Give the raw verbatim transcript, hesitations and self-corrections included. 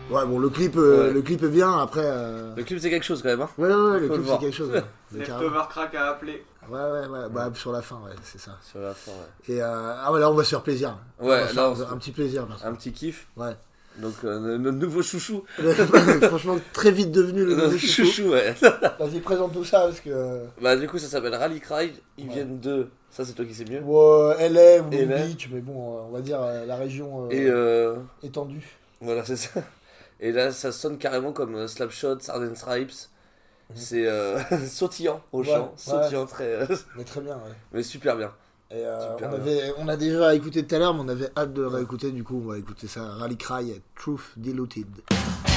Ouais, bon, le clip, euh, Ouais. le clip est bien, après... Euh... Le clip c'est quelque chose quand même, hein. Ouais, ouais, ouais, le Faut le clip, c'est voir. quelque chose. Ouais. Mais carrément. Leftover Crack a appelé. Ouais, ouais, ouais, bah, sur la fin, ouais, c'est ça. Sur la fin, ouais. Et euh... ah, ouais, là, on va se faire plaisir. Ouais, on va là, faire on un, se- un petit plaisir, parce que- Un petit kiff. Ouais. Donc, euh, notre nouveau chouchou. Franchement, très vite devenu le nouveau Notre chouchou. chouchou, ouais. Vas-y, présente tout ça, parce que... Bah, du coup, ça s'appelle Rally Cry. Ils Ouais. viennent de. Ça, c'est toi qui sais mieux. Ouais, L A ou L A. Long Beach, mais bon, euh, on va dire euh, la région euh, Et euh, étendue. voilà, c'est ça. Et là, ça sonne carrément comme euh, Slapshot, Sardine Stripes. C'est euh, sautillant au Ouais, chant, ouais. sautillant très. euh, Mais très bien, ouais. mais super bien. Et euh, Super on, avait, on a déjà écouté tout à l'heure, mais on avait hâte de le réécouter, du coup on va écouter ça. Rally Cry, Truth Diluted.